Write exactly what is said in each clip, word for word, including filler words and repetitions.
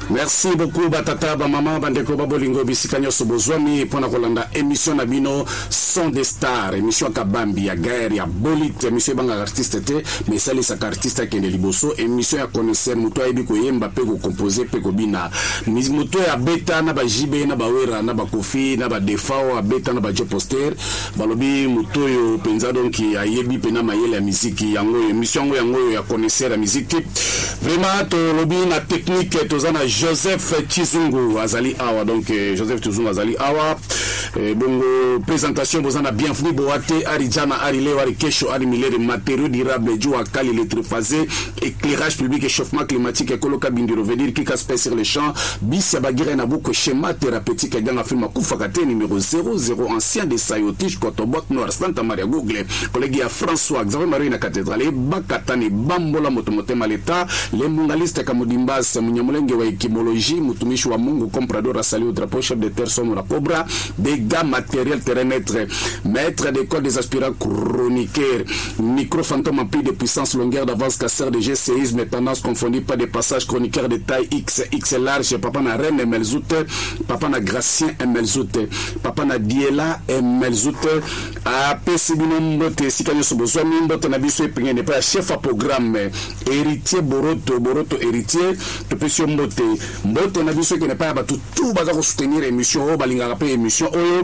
Merci beaucoup batata ba maman bandeko babolingo bisikanyo sobozwami pona kolanda émission na bino Son des Stars, émission kabambi ya guerre ya bolit, émission banga artiste te mais ça les artistes qui ne liboso, émission ya connaisseur muto ayebi ko yemba pe ko composer pe ko bina muto ya beta na ba jibe na ba wera na ba kofi na ba defao beta na ba je poster balobi muto yo penza donc ayebi pe na mayele ya musique yango émission yango ya connaisseur ya musique vraiment to lobi na technique tozana Joseph Chizungu azali awa donc eh, Joseph Chizungu azali awa eh, bongo présentation bozana bienvenue boate arijana arile ari kesho ari milere matériaux durables jo akali le triphasé éclairage public échauffement climatique et coloca bindiro veut dire qui casse sur les champs bis ya bagira na buko schéma thérapeutique dans film kufakate numéro zéro zéro ancien de Sayotish Kotobot Noir Santa Maria Google collègue ya François Xavier Marie na cathédrale bakatane bambola motomote maleta les mungaliste kamodimbas munyamulenge wa étymologie mutumishi wa Mungu comprador asali au drapeau chef de terre somo la cobra dégâts matériels terrestres maître des codes des aspirants chroniqueurs micro fantôme empli de puissance longueur d'avance casseur de G séisme tendance confondue pas des passages chroniqueurs de taille X X large papa na Reine Melzoute papa na Gracien Melzoute papa na Diela Melzoute a pesibino mbote sikanyo sobozo mbote na biso epinge ne pas chef à programme héritier Boroto Boroto héritier to pesio mbote mbote na biso ke ne pas ba tout tout baza ko soutenir émission o balinga pe émission oyo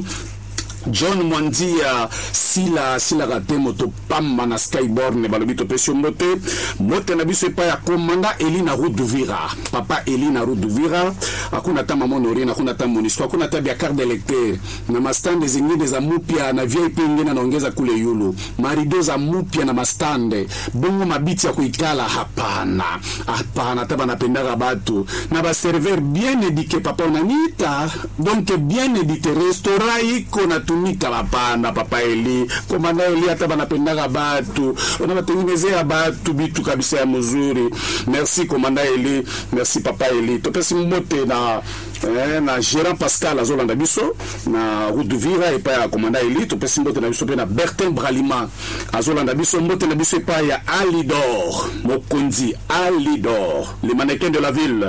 John Mwandia sila sila rate moto pamba na skyborne balobito pesio mbote mbote na biso pa ya komanda Elina Ruduvira papa Elina Ruduvira akuna ta maman Norina akuna ta monisco akuna ta bia carte d'électeur na mastand des engi des amupia na vieille pingi na naongeza kule yulo marido za mupia na mastande bongo mabiti ya kuikala hapana hapana taba napendaka batu na ba serveur bien éduqué papa onanita donc bien éduqué restaurant iko na tumika bapana papa Eli komanda Eli hata banapendaka batu unabatengenezea batu bitu kabisa ya mzuri. Merci komanda Eli, merci papa Eli. Topesi mbote na eh, na gérant Pascal azolanda biso na Ruduvira et pa komanda Eli. Topesi mbote na biso pe na Bertin Bralima azolanda biso mbote na biso pa ya Alidor Mokonzi Alidor les mannequins de la ville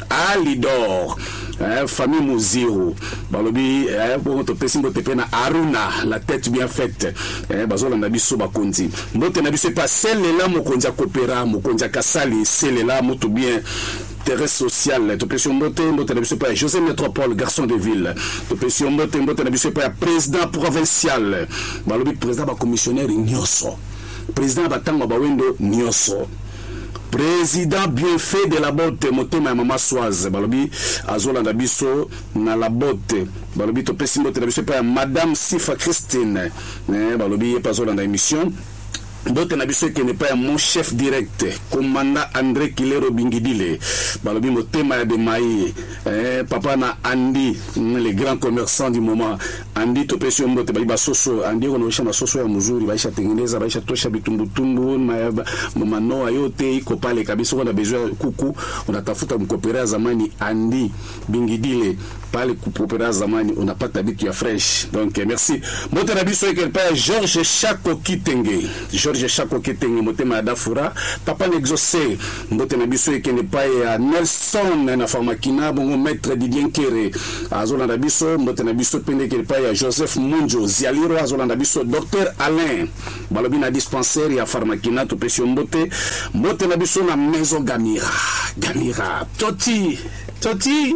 Alidor eh, famille Muziro balobi eh, pour te pesi mbote pe na Aruna la tête bien faite eh, bazolanda biso bakonzi mbote na biso pa celle là mokonzi akopera mokonzi akasali celle là moto bien terre sociale to pesi mbote mbote na biso pa José Métropole garçon de ville to pesi mbote mbote na biso pa président provincial balobi président ba commissionnaire nyoso président batanga bawendo nyoso président bien fait de la botte motema mama Soise balobi azolanda biso na la botte balobi to pesi mbote na biso pa madame Sifa Christine eh balobi pa azolanda émission Bote na biso qui n'est pas mon chef direct, commandant André Kilero Bingidile, balobi motema de maï, eh, papa na Andy, les grands commerçants du moment, Andy topesio mbote ba soso, Andy on oisha na soso ya muzuri, baisha tengeneza, baisha tosha bitumbutumbu, mama no ayote iko pale kabisa on a besoin kuku, on atafuta mkopera zamani Andy Bingidile, pale kupopera zamani on a pas tabitu ya fresh. Donc merci. Bote na biso qui est Georges Chako Kitenge. Georges Chako Kitenge motema dafura papa n'exaucé mbote na biso qui n'est pas ya Nelson na Farmakina bongo maître Didier Kere azolanda biso mbote na biso pende qui n'est pas ya Joseph Munjo Zialiro azolanda biso docteur Alain balobi na dispensaire ya Farmakina to pesio mbote mbote na biso na maison Gamira Gamira Toti Toti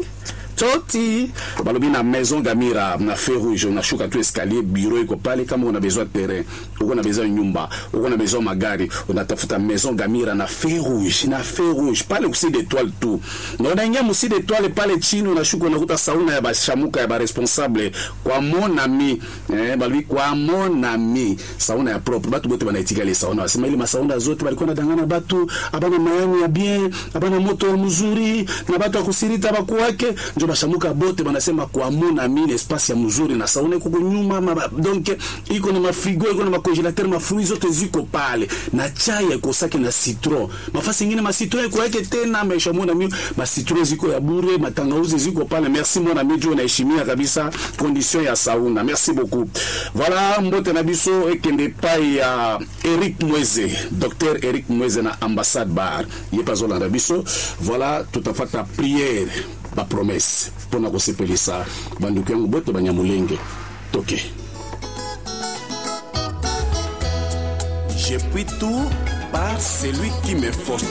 Toti balobi na maison Gamira na feu rouge na shuka tu escalier bureau iko pale kama on a besoin de terrain on a besoin nyumba on a besoin magari on a tafuta maison Gamira na feu rouge na feu rouge pale aussi d'étoile tout on a nyama aussi d'étoile pale chino na shuka na kuta sauna ya bashamuka ya ba responsable kwa mon ami eh balobi kwa mon ami sauna ya propre batu bote banaitika les sauna sema ile masauna zote balikuwa na dangana batu abana mayani ya bien abana moto mzuri na batu akusirita bakuwake njo bashamuka bote banasema kwa mona mine espace ya mzuri na sauna iko nyuma ma, donc iko na mafrigo iko na makongelateur mafruits zote ziko pale na chai iko saki na citron mafasi nyingine ma citron iko yake tena maisha mona mine ma citron ziko ya bure matangauzi ziko pale. Merci mona mine na heshimia kabisa condition ya sauna. Merci beaucoup. Voilà mbote na biso ekende pa ya Eric Mweze, docteur Eric Mweze na ambassade bar yepazola na biso. Voilà tutafata prière ba promesse pona ko sepelisa banduku yangu bote banyamulenge toke. Je puis tout par celui qui me fortifie.